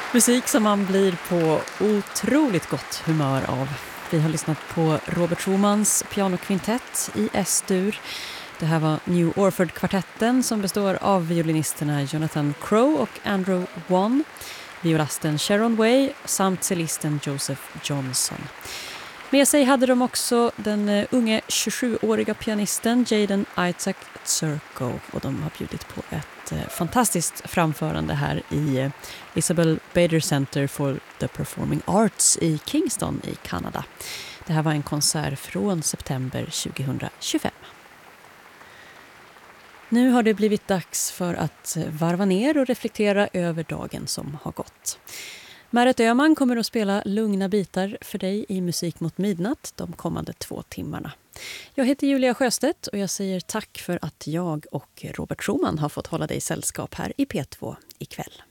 Musik som man blir på otroligt gott humör av. Vi har lyssnat på Robert Schumans pianokvintett i S-dur. Det här var New Orford-kvartetten som består av violinisterna Jonathan Crow och Andrew Wan, violasten Sharon Way samt cellisten Joseph Johnson. Med sig hade de också den unge 27-åriga pianisten Jaden Isaac Zirko, och de har bjudit på ett fantastiskt framförande här i Isabel Bader Center for the Performing Arts i Kingston i Kanada. Det här var en konsert från september 2025. Nu har det blivit dags för att varva ner och reflektera över dagen som har gått. Märet Öhman kommer att spela lugna bitar för dig i Musik mot midnatt de kommande 2 timmarna. Jag heter Julia Sjöstedt och jag säger tack för att jag och Robert Schumann har fått hålla dig sällskap här i P2 ikväll.